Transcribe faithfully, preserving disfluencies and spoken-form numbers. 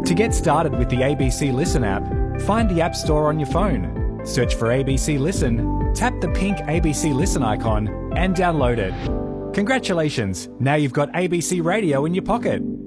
To get started with the A B C Listen app, find the App Store on your phone, search for A B C Listen, tap the pink A B C Listen icon and download it. Congratulations, now you've got A B C Radio in your pocket.